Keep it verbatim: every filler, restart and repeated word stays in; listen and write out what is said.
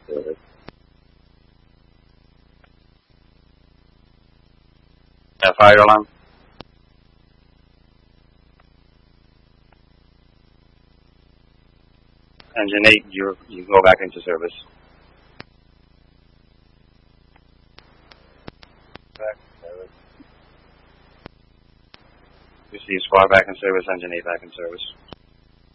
service. Uh, fire alarm. Engine eight, you you go back into service. Back in service. You see squad back in service, engine eight back in service.